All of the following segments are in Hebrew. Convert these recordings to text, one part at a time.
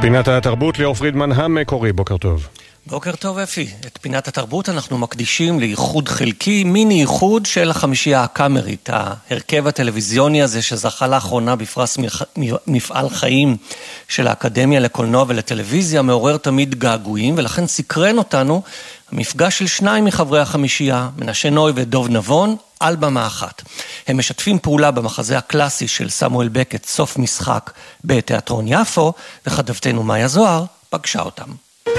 פינת התרבות, ליאור פרידמן המקורי, בוקר טוב. בוקר טוב אפי, את פינת התרבות אנחנו מקדישים לייחוד חלקי, מיני ייחוד של החמישייה הקאמרית, ההרכב הטלוויזיוני הזה שזכה לאחרונה בפרס מפעל חיים של האקדמיה לקולנוע ולטלוויזיה, מעורר תמיד געגועים, ולכן סקרן אותנו המפגש של שניים מחברי החמישייה, מנשה נוי ודוב נבון, על במה אחת. הם משתפים פעולה במחזה הקלאסי של סמואל בקט, סוף משחק בתיאטרון יפו, וכתבתנו מאיה זוהר פגשה אותם.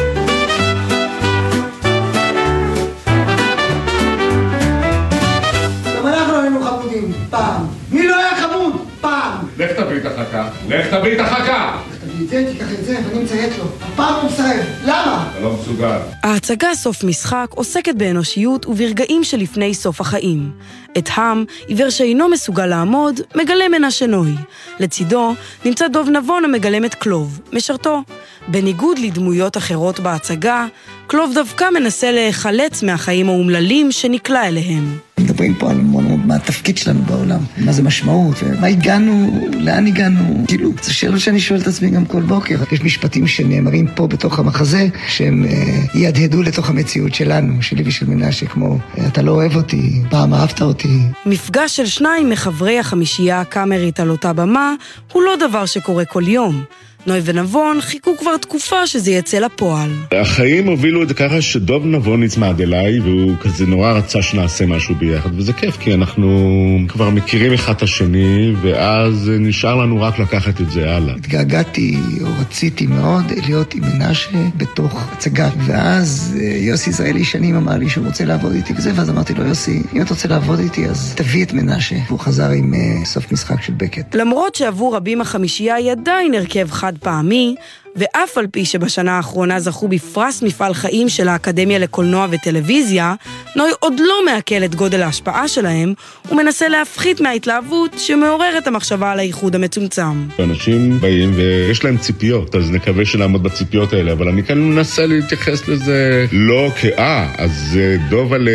פעם. מי לא היה חמוד? פעם. לך תביא את החכה. לך תביא את החכה. לך תביא את זה, תיקח את זה, ואני מציית לו. הפעם הוא מסרב. למה? אתה לא מסוגל. ההצגה סוף משחק עוסקת באנושיות וברגעים שלפני סוף החיים. את העם, עיוור שאינו מסוגל לעמוד, מגלם מנשה נוי. לצידו נמצא דוב נבון המגלם את קלוב, משרתו. בניגוד לדמויות אחרות בהצגה, קלוב דווקא מנסה להיחלץ מהחיים האומללים שנקלע אליהם. מדברים פה על מה התפקיד שלנו בעולם, מה זה משמעות, ומה הגענו, לאן הגענו. כאילו, זה שאלות שאני שואל את עצמי גם כל בוקר. יש משפטים שנאמרים פה בתוך המחזה, שהם ידהדו לתוך המציאות שלנו, שלי ושל מנשה, כמו, אתה לא אוהב אותי, פעם אהבת אותי. מפגש של שניים מחברי החמישייה הקאמרית על אותה במה, הוא לא דבר שקורה כל יום. נוי ונבון חיכו כבר תקופה שזה יצא לפועל. החיים הובילו את זה ככה שדוב נבון נצמד אליי, והוא כזה נורא רצה שנעשה משהו ביחד, וזה כיף, כי אנחנו כבר מכירים אחד את השני, ואז נשאר לנו רק לקחת את זה הלאה. התגעגעתי, או רציתי מאוד להיות עם מנשה בתוך הצגה, ואז יוסי ישראלי שנים אמר לי שהוא רוצה לעבוד איתי וזה, ואז אמרתי לו, יוסי, אם אתה רוצה לעבוד איתי, אז תביא את מנשה. והוא חזר עם סוף משחק של בקט. למרות שעבור רבים החמישייה היא עדיין הרכב חד פעמי, ואף על פי שבשנה האחרונה זכו בפרס מפעל חיים של האקדמיה לקולנוע וטלוויזיה, נוי עוד לא מעכל את גודל ההשפעה שלהם, ומנסה להפחית מההתלהבות שמעוררת המחשבה על הייחוד המצומצם. אנשים באים ויש להם ציפיות, אז נקווה שנעמוד בציפיות האלה, אבל אני כאן מנסה להתייחס לזה לא אז דובלה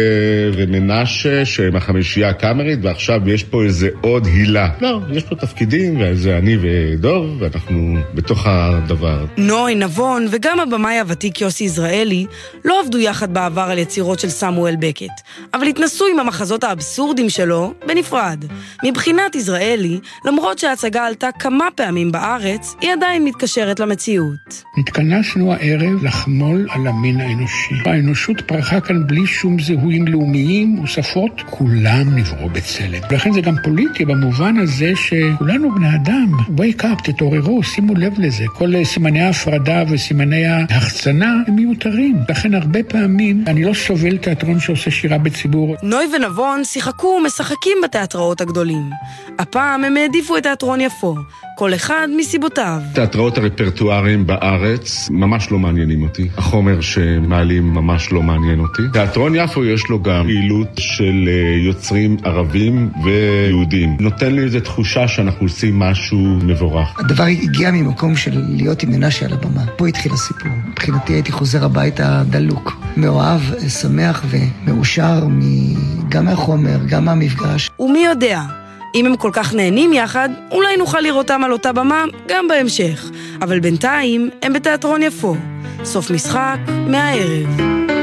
ומנשה שהם החמישייה הקאמרית, ועכשיו יש פה איזה עוד הילה. לא, יש פה תפקידים, וזה אני ודוב, ואנחנו בתוך הדבר. נוי, נבון וגם הבמאי הוותיק יוסי ישראלי לא עבדו יחד בעבר על יצירות של סמואל בקט, אבל התנסו עם המחזות האבסורדים שלו בנפרד. מבחינת ישראלי, למרות שההצגה עלתה כמה פעמים בארץ, היא עדיין מתקשרת למציאות. התכנסנו הערב לחמול על המין האנושי. האנושות פרחה כאן בלי שום זהויים לאומיים ושפות, כולם נבראו בצלם. ולכן זה גם פוליטי במובן הזה שכולנו בני אדם. wake up, תתעוררו, שימו לב לזה. כל סימני ההפרדה וסימני ההחצנה הם מיותרים. לכן הרבה פעמים אני לא סובל תיאטרון שעושה שירה בציבור. נוי ונבון שיחקו ומשחקים בתיאטראות הגדולים. הפעם הם העדיפו את תיאטרון יפו, כל אחד מסיבותיו. תיאטראות הרפרטואריים בארץ ממש לא מעניינים אותי. החומר שמעלים ממש לא מעניין אותי. תיאטרון יפו יש לו גם פעילות של יוצרים ערבים ויהודים. נותן לי איזו תחושה שאנחנו עושים משהו מבורך. הדבר הגיע ממקום של להיות עם מנשה על הבמה. פה התחיל הסיפור. מבחינתי הייתי חוזר הביתה דלוק, מאוהב, שמח ומאושר גם מהחומר, גם מהמפגש. ומי יודע, אם הם כל כך נהנים יחד, אולי נוכל לראותם על אותה במה גם בהמשך. אבל בינתיים הם בתיאטרון יפו. סוף משחק מהערב.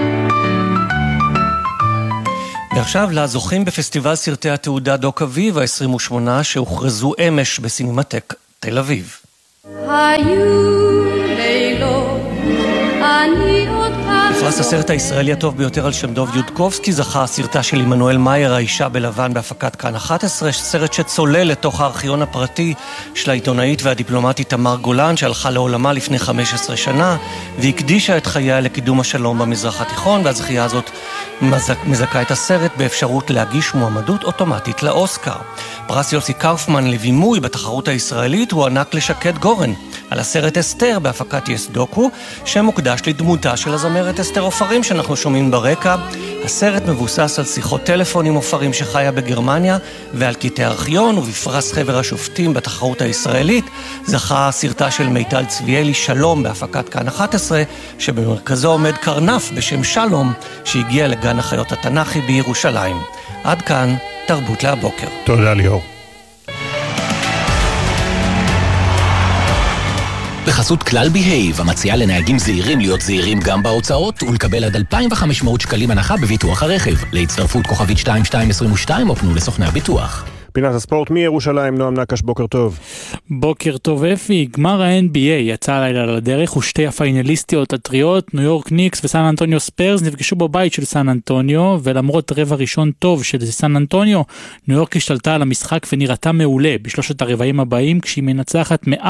ועכשיו לזוכים בפסטיבל סרטי התעודה דוק אביב ה-28 שהוכרזו אמש בסינמטק תל אביב. בפרס הסרט הישראלי הטוב ביותר על שם דוב יודקובסקי זכה סרטה של עמנואל מאייר, האישה בלבן, בהפקת כאן 11, סרט שצולל לתוך הארכיון הפרטי של העיתונאית והדיפלומטית תמר גולן, שהלכה לעולמה לפני 15 שנה והקדישה את חייה לקידום השלום במזרח התיכון, והזכייה הזאת מזכה את הסרט באפשרות להגיש מועמדות אוטומטית לאוסקר. פרס יוסי קאופמן לבימוי בתחרות הישראלית הוא ענק לשקד גורן על הסרט אסתר בהפקת יס דוקו, שמוקדש לדמותה של הזמרת אסתר עופרים שאנחנו שומעים ברקע. הסרט מבוסס על שיחות טלפון עם עופרים שחיה בגרמניה ועל קטעי ארכיון, ובפרס חבר השופטים בתחרות הישראלית זכה סרטה של מיטל צביאלי שלום בהפקת כאן 11, שבמרכזו עומד קרנף בשם שלום שהגיע לגן החיות התנ"כי בירושלים. עד כאן תרבות להבוקר. תודה ליאור. בחסות כלל בהייב, המציעה לנהגים זהירים להיות זהירים גם בהוצאות ולקבל עד 2,500 שקלים הנחה בביטוח הרכב. להצטרפות כוכבית 2222 או פנו לסוכני הביטוח. פינת הספורט מירושלים, נועם נקש, בוקר טוב. בוקר טוב אפי, גמר ה-NBA יצא הלילה לדרך ושתי הפיינליסטיות הטריות, ניו יורק ניקס וסן אנטוניו ספרס נפגשו בבית של סן אנטוניו, ולמרות רבע ראשון טוב של סן אנטוניו, ניו יורק השתלטה על המשחק ונראתה מעולה בשלושת הרבעים הבאים, כשהיא מנצחת 105-95,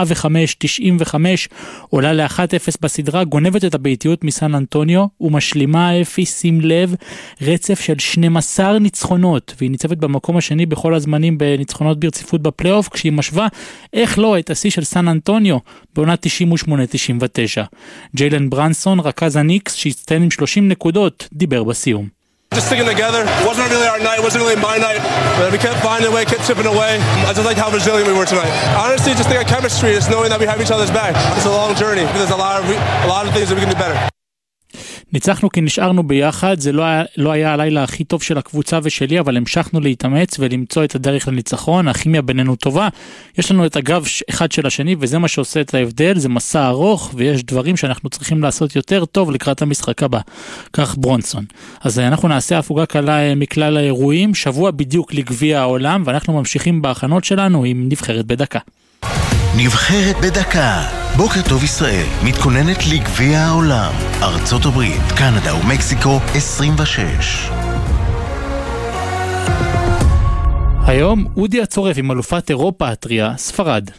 עולה ל-1-0 בסדרה, גונבת את הביתיות מסן אנטוניו ומשלימה אפי, שים לב, רצף של 12 ניצחונות, והיא ניצבת במקום השני בכל הזמנים בניצחונות ברציפות בפלייאוף, כשהיא משווה, איך לא, את השיא של סן אנטוניו בעונת 98-99. ג'יילן ברנסון, רכז הניקס, שהצטיין עם 30 נקודות, דיבר בסיום. Just sticking together. It wasn't really our night, it wasn't really my night, but we kept finding a way, kept chipping away. I just like how resilient we were tonight. Honestly, just think of chemistry, just knowing that we have each other's back. It's a long journey. There's a lot of things that we can do better. ניצחנו כי נשארנו ביחד, זה לא היה הלילה הכי טוב של הקבוצה ושלי, אבל המשכנו להתאמץ ולמצוא את הדרך לניצחון, הכימיה בינינו טובה, יש לנו את הגב אחד של השני, וזה מה שעושה את ההבדל, זה מסע ארוך, ויש דברים שאנחנו צריכים לעשות יותר טוב לקראת המשחק הבא, כך ברונסון. אז אנחנו נעשה הפוגה קלה מכלל האירועים, שבוע בדיוק לגביע העולם, ואנחנו ממשיכים בהכנות שלנו עם נבחרת בדקה. נבחרת בדקה. בוקר טוב ישראל, מתכוננת לגביע העולם, ארצות הברית, קנדה ומקסיקו 26. היום אודי הצורף עם אלופת אירופה הטריה, ספרד.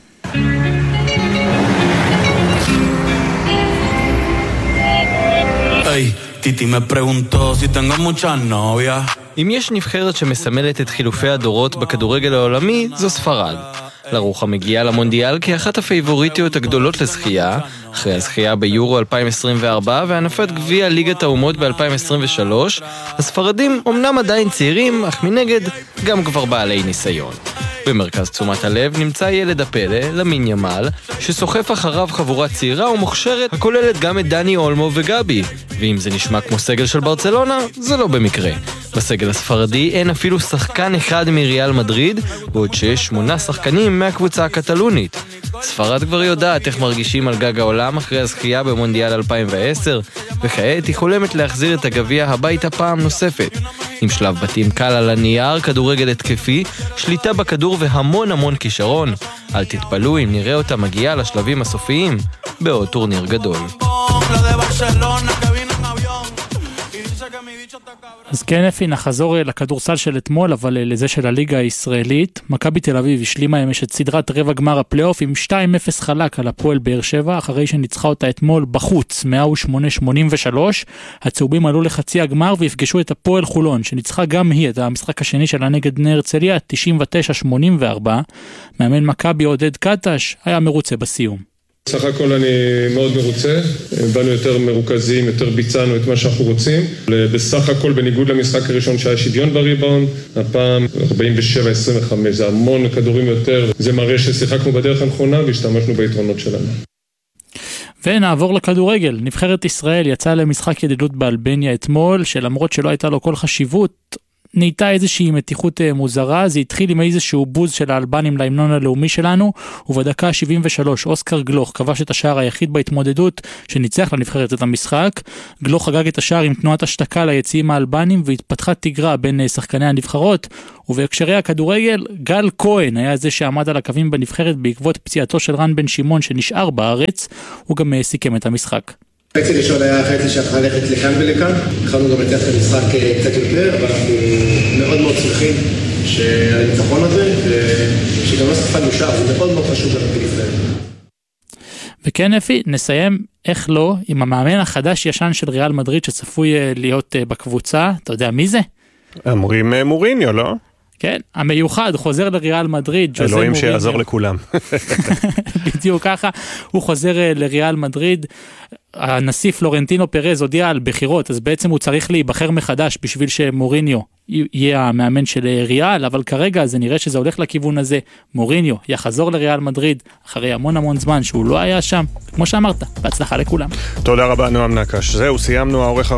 Hey, Titi me preguntó si tengo muchas novias. אם יש נבחרת שמסמלת את חילופי הדורות בכדורגל העולמי, זו ספרד. לרוחה מגיעה למונדיאל כאחת הפייבוריטיות הגדולות לזכייה, אחרי הזכייה ביורו 2024 והנפת גביע ליגת האומות ב-2023, הספרדים אומנם עדיין צעירים, אך מנגד גם כבר בעלי ניסיון. במרכז תשומת הלב נמצא ילד הפלא, למין ימל, שסוחף אחריו חבורה צעירה ומוכשרת, הכוללת גם את דני אולמו וגבי. ואם זה נשמע כמו סגל של ברצלונה, זה לא במקרה. בסגל הספרדי אין אפילו שחקן אחד מריאל מדריד, בעוד שיש 8 שחקנים מהקבוצה הקטלונית. ספרד כבר יודעת איך מרגישים על גג העולם אחרי הזכייה במונדיאל 2010, וכעת היא חולמת להחזיר את הגביע הביתה פעם נוספת. עם שלב בתים קל על הנייר, כדורגל התקפי, שליטה בכדור והמון כישרון. אל תתפלו אם נראה אותה מגיעה לשלבים הסופיים בעוד טורניר גדול. אז כן אפי, נחזור לכדורסל של אתמול, אבל לזה של הליגה הישראלית. מכבי תל אביב השלימה אמש את סדרת רבע גמר הפלייאוף עם 2-0 חלק על הפועל באר שבע, אחרי שניצחה אותה אתמול בחוץ 108-83. הצהובים עלו לחצי הגמר והפגשו את הפועל חולון, שניצחה גם היא את המשחק השני שלה נגד בני הרצליה 99-84. מאמן מכבי עודד קטש היה מרוצה בסיום. סך הכל אני מאוד מרוצה, באנו יותר מרוכזים, יותר ביצענו את מה שאנחנו רוצים. בסך הכל בניגוד למשחק הראשון שהיה שוויון בריבאונד, הפעם 47-25, זה המון כדורים יותר, זה מראה ששיחקנו בדרך הנכונה והשתמשנו ביתרונות שלנו. ונעבור לכדורגל. נבחרת ישראל יצאה למשחק ידידות באלבניה אתמול, שלמרות שלא הייתה לו כל חשיבות, נהייתה איזושהי מתיחות מוזרה. זה התחיל עם איזשהו בוז של האלבנים להמנון הלאומי שלנו, ובדקה 73 אוסקר גלוך כבש את השער היחיד בהתמודדות שניצח לנבחרת את המשחק. גלוך חגג את השער עם תנועת השתקה ליציעים האלבנים, והתפתחה תגרה בין שחקני הנבחרות. ובהקשרי הכדורגל, גל כהן היה זה שעמד על הקווים בנבחרת בעקבות פציעתו של רן בן שמעון שנשאר בארץ. הוא גם סיכם את המשחק. חצי ראשון היה חצי שאתה הלכת לכאן ולכאן, התחלנו גם לתת את המשחק קצת יותר, אבל אנחנו מאוד מאוד שמחים על הניצחון הזה, ושגם לא ספנו שער, זה מאוד מאוד חשוב לנו בישראל. וכן אפי, נסיים, איך לא, עם המאמן החדש ישן של ריאל מדריד שצפוי להיות בקבוצה. אתה יודע מי זה? אמורים מוריניו, לא? כן, המיוחד חוזר לריאל מדריד. אלוהים שיעזור לכולם. בדיוק ככה, הוא חוזר לריאל מדריד. הנשיא פלורנטינו פרז הודיע על בחירות, אז בעצם הוא צריך להיבחר מחדש בשביל שמוריניו יהיה המאמן של ריאל, אבל כרגע זה נראה שזה הולך לכיוון הזה. מוריניו יחזור לריאל מדריד אחרי המון זמן שהוא לא היה שם. כמו שאמרת, בהצלחה לכולם. תודה רבה נועם נקש. זהו, סיימנו. העורך